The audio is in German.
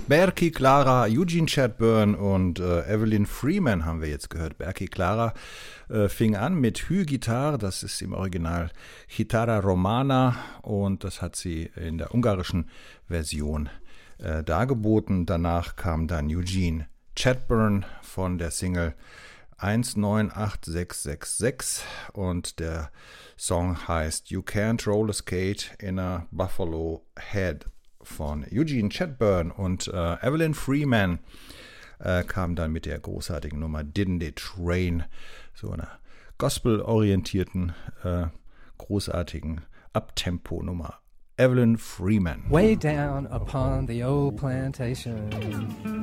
Berkeley Clara, Eugene Chadbourne und Evelyn Freeman haben wir jetzt gehört. Berkeley Clara fing an mit Hü-Gitarre, das ist im Original Chitarra Romana und das hat sie in der ungarischen Version dargeboten. Danach kam dann Eugene Chadbourne von der Single 198666 und der Song heißt You Can't Roller Skate in a Buffalo Head von Eugene Chadbourne und Evelyn Freeman kam dann mit der großartigen Nummer Didn't It Rain, so einer gospel-orientierten, großartigen Uptempo-Nummer. Evelyn Freeman. Way down upon the old plantation